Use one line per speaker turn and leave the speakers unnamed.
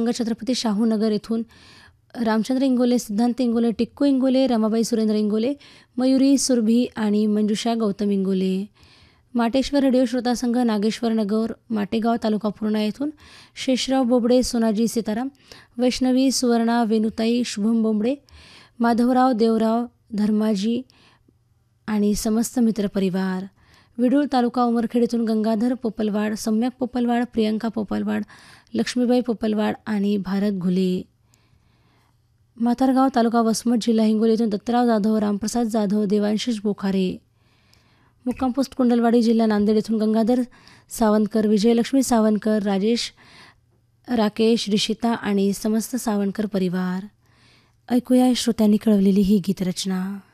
संघ छत्रपती शाहू नगर येथून रामचंद्र इंगोले, सिद्धांत इंगोले, टिक्कू इंगोले, रमाबाई सुरेंद्र इंगोले, मयुरी सुरभी आणि मंजुषा गौतम इंगोले. माटेश्वर रेडिओ श्रोता संघ नागेश्वर नगर, माटेगाव, तालुका पूर्णा येथून शेषराव बोबडे, सोनाजी सीताराम, वैष्णवी, सुवर्णा, वेणुताई, शुभम बोंबडे, माधवराव, देवराव, धर्माजी आणि समस्त मित्रपरिवार. विडूळ तालुका उमरखेड येथून गंगाधर पोपलवाड, सम्यक पोपलवाड, प्रियंका पोपलवाड, लक्ष्मीबाई पोपलवाड आणि भारत घुले. म्हातारगाव तालुका वसमत, जिल्हा हिंगोली येथून दत्तराव जाधव, रामप्रसाद जाधव, देवांशिष बोखारे. मुक्काम पोस्ट कुंडलवाडी, जिल्हा नांदेड येथून गंगाधर सावंतकर, विजयलक्ष्मी सावंतकर, राजेश, राकेश, रिषिता आणि समस्त सावंतकर परिवार. ऐकूया श्रोत्यांनी कळवलेली ही गीतरचना.